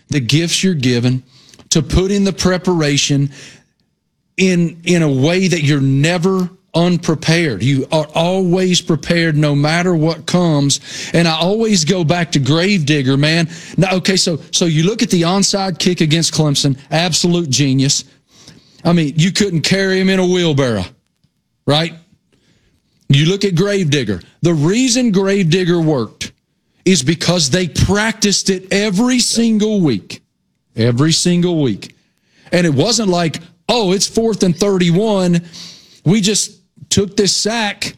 the gifts you're given, to put in the preparation in a way that you're never unprepared. You are always prepared no matter what comes. And I always go back to Gravedigger, man. Now, okay, so you look at the onside kick against Clemson, absolute genius. I mean, you couldn't carry him in a wheelbarrow, right? You look at Gravedigger. The reason Gravedigger worked is because they practiced it every single week. Every single week. And it wasn't like, oh, it's 4th and 31. We just took this sack.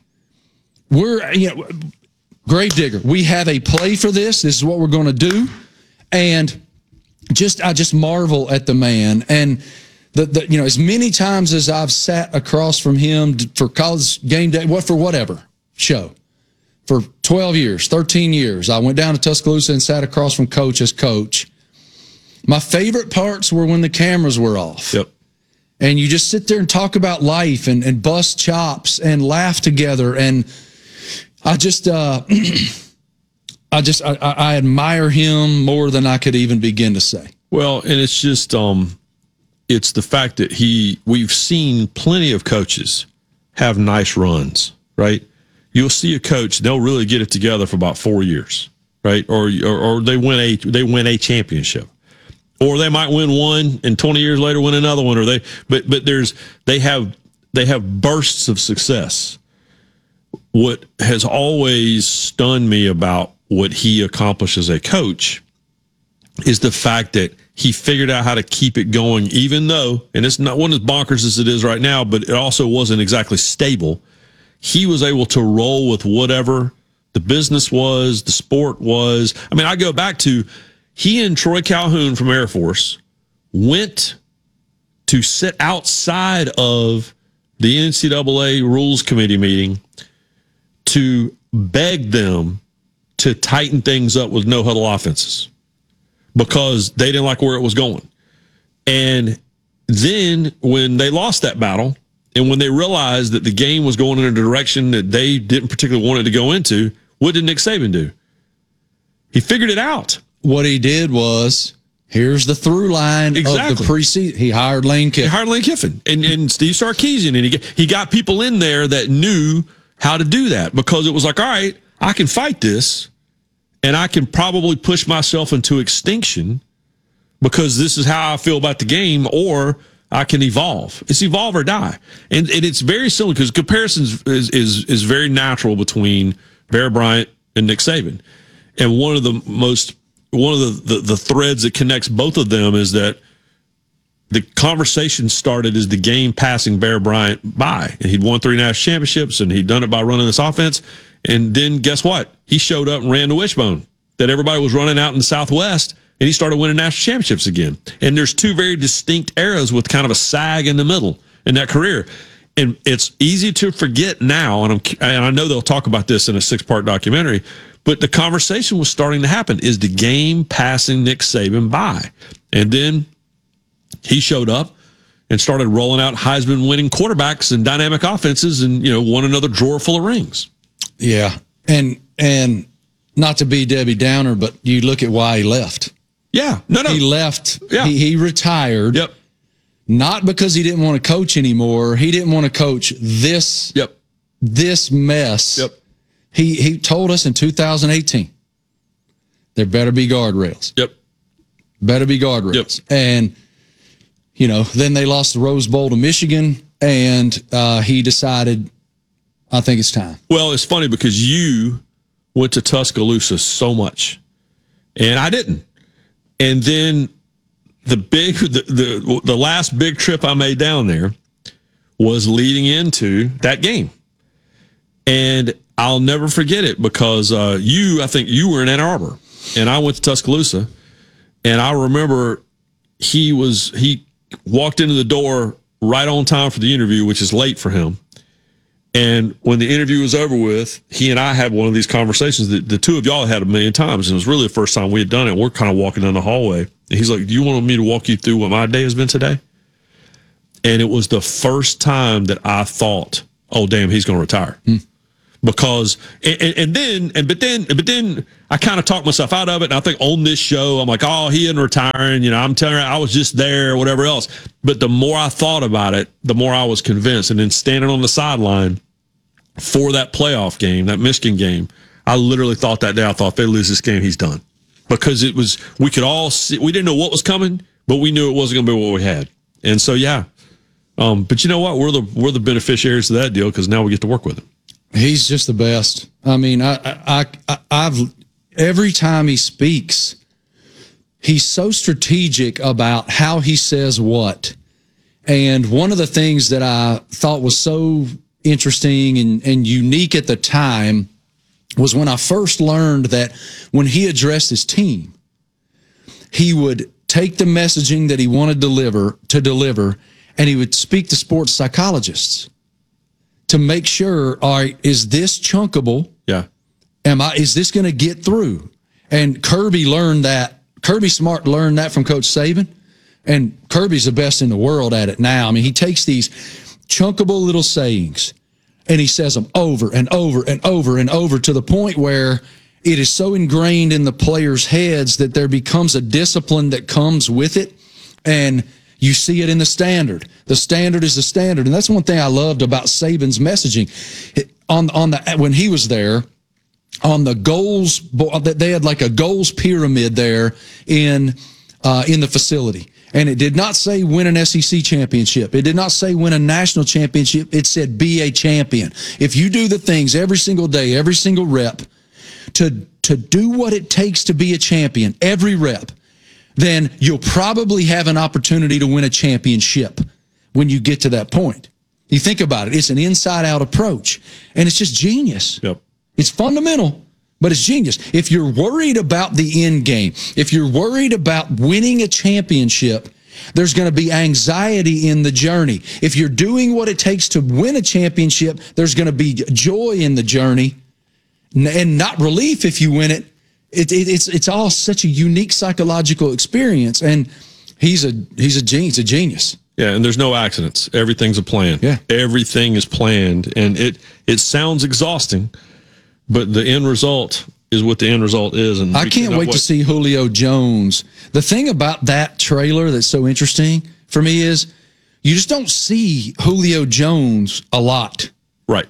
Gravedigger, we have a play for this. This is what we're going to do. And I just marvel at the man. And as many times as I've sat across from him for college game day, for whatever show, for 12 years, 13 years, I went down to Tuscaloosa and sat across from Coach as coach. My favorite parts were when the cameras were off. Yep. And you just sit there and talk about life and bust chops and laugh together. And I admire him more than I could even begin to say. Well, and it's just, it's the fact that we've seen plenty of coaches have nice runs, right? You'll see a coach, they'll really get it together for about 4 years, right? Or they win a championship. Or they might win one and 20 years later win another one, but they have bursts of success. What has always stunned me about what he accomplished as a coach is the fact that he figured out how to keep it going, even though, and it's not one as bonkers as it is right now, but it also wasn't exactly stable. He was able to roll with whatever the business was, the sport was. I mean, I go back to he and Troy Calhoun from Air Force went to sit outside of the NCAA Rules Committee meeting to beg them to tighten things up with no huddle offenses because they didn't like where it was going. And then when they lost that battle and when they realized that the game was going in a direction that they didn't particularly want it to go into, what did Nick Saban do? He figured it out. What he did was, here's the through line of the preseason. He hired Lane Kiffin. And Steve Sarkisian. And he got people in there that knew how to do that because it was like, all right, I can fight this and I can probably push myself into extinction because this is how I feel about the game, or I can evolve. It's evolve or die. And it's very similar because comparisons is very natural between Bear Bryant and Nick Saban. And one of the threads that connects both of them is that the conversation started as the game passing Bear Bryant by. And he'd won 3 national championships, and he'd done it by running this offense. And then guess what? He showed up and ran the wishbone that everybody was running out in the Southwest, and he started winning national championships again. And there's 2 very distinct eras with kind of a sag in the middle in that career. And it's easy to forget now, and I know they'll talk about this in a 6-part documentary, but the conversation was starting to happen. Is the game passing Nick Saban by? And then he showed up and started rolling out Heisman-winning quarterbacks and dynamic offenses and, won another drawer full of rings. Yeah. And not to be Debbie Downer, but you look at why he left. Yeah. No. He left. Yeah. He retired. Yep. Not because he didn't want to coach anymore. He didn't want to coach this mess. Yep. He told us in 2018, there better be guardrails. Yep. Better be guardrails. Yep. And, then they lost the Rose Bowl to Michigan, and he decided, I think it's time. Well, it's funny because you went to Tuscaloosa so much, and I didn't. And then the last big trip I made down there was leading into that game. And I'll never forget it because I think you were in Ann Arbor and I went to Tuscaloosa, and I remember he walked into the door right on time for the interview, which is late for him. And when the interview was over with, he and I had one of these conversations that the two of y'all had a million times. And it was really the first time we had done it. We're kind of walking down the hallway. And he's like, do you want me to walk you through what my day has been today? And it was the first time that I thought, oh, damn, he's going to retire. Because, but then I kind of talked myself out of it. And I think on this show, I'm like, oh, he isn't retiring. I'm telling her I was just there, whatever else. But the more I thought about it, the more I was convinced. And then standing on the sideline for that playoff game, that Michigan game, I literally thought that day, I thought if they lose this game, he's done. Because we could all see, we didn't know what was coming, but we knew it wasn't going to be what we had. And so, yeah. But you know what? We're the beneficiaries of that deal because now we get to work with him. He's just the best. I mean, I've every time he speaks, he's so strategic about how he says what. And one of the things that I thought was so interesting and unique at the time was when I first learned that when he addressed his team, he would take the messaging that he wanted to deliver, and he would speak to sports psychologists to make sure, all right, is this chunkable? Yeah. Is this going to get through? And Kirby Smart learned that from Coach Saban, and Kirby's the best in the world at it now. I mean, he takes these chunkable little sayings and he says them over and over and over and over to the point where it is so ingrained in the players' heads that there becomes a discipline that comes with it. And you see it in the standard. The standard is the standard. And that's one thing I loved about Saban's messaging. When he was there, on the goals, they had like a goals pyramid there in the facility. And it did not say win an SEC championship. It did not say win a national championship. It said be a champion. If you do the things every single day, every single rep, to do what it takes to be a champion, every rep, then you'll probably have an opportunity to win a championship when you get to that point. You think about it. It's an inside-out approach, and it's just genius. Yep. It's fundamental, but it's genius. If you're worried about the end game, if you're worried about winning a championship, there's going to be anxiety in the journey. If you're doing what it takes to win a championship, there's going to be joy in the journey and not relief if you win it. It's all such a unique psychological experience, and he's a genius. Yeah, and there's no accidents. Everything's a plan. Yeah. Everything is planned, and it sounds exhausting, but the end result is what the end result is. And I can't wait to see Julio Jones. The thing about that trailer that's so interesting for me is you just don't see Julio Jones a lot. Right.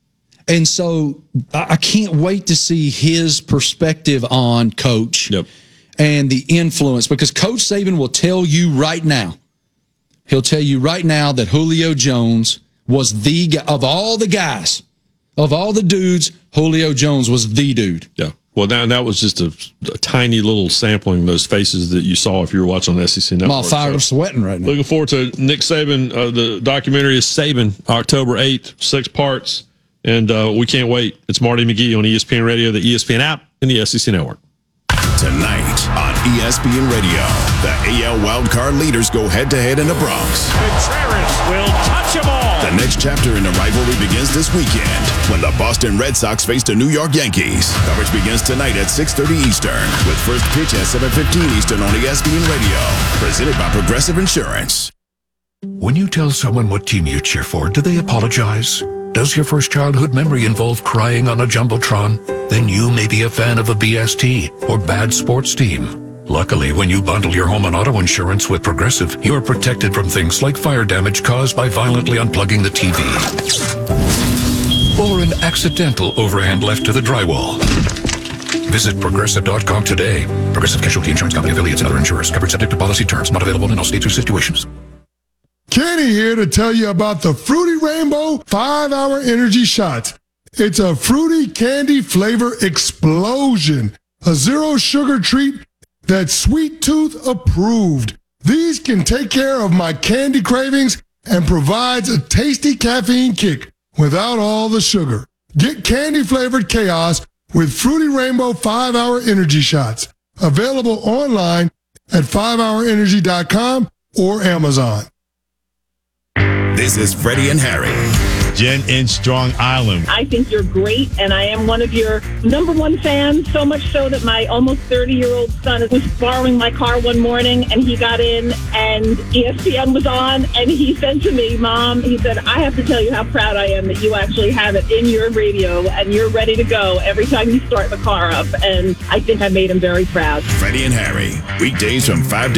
And so I can't wait to see his perspective on Coach and the influence, because Coach Saban will tell you right now, he'll tell you right now that Julio Jones was the guy, of all the guys, of all the dudes, Julio Jones was the dude. Yeah. Well, that was just a tiny little sampling of those faces that you saw if you were watching on the SEC Network. I'm all fired up sweating right now. Looking forward to Nick Saban. The documentary is Saban, October 8th, 6 parts. And we can't wait. It's Marty McGee on ESPN Radio, the ESPN app, and the SEC Network. Tonight on ESPN Radio, the AL wildcard leaders go head-to-head in the Bronx. Contreras will touch them all. The next chapter in the rivalry begins this weekend when the Boston Red Sox face the New York Yankees. Coverage begins tonight at 6:30 Eastern with first pitch at 7:15 Eastern on ESPN Radio. Presented by Progressive Insurance. When you tell someone what team you cheer for, do they apologize? Does your first childhood memory involve crying on a Jumbotron? Then you may be a fan of a BST or bad sports team. Luckily, when you bundle your home and auto insurance with Progressive, you are protected from things like fire damage caused by violently unplugging the TV or an accidental overhand left to the drywall. Visit Progressive.com today. Progressive Casualty Insurance Company, affiliates, and other insurers. Covered subject to policy terms. Not available in all states or situations. Kenny here to tell you about the Fruity Rainbow 5-Hour Energy Shots. It's a fruity candy flavor explosion. A zero-sugar treat that's Sweet Tooth approved. These can take care of my candy cravings and provides a tasty caffeine kick without all the sugar. Get candy-flavored chaos with Fruity Rainbow 5-Hour Energy Shots. Available online at 5hourenergy.com or Amazon. This is Freddie and Harry. Jen in Strong Island. I think you're great, and I am one of your number one fans, so much so that my almost 30-year-old son was borrowing my car one morning, and he got in, and ESPN was on, and he said to me, Mom, he said, I have to tell you how proud I am that you actually have it in your radio, and you're ready to go every time you start the car up, and I think I made him very proud. Freddie and Harry, weekdays from 5 to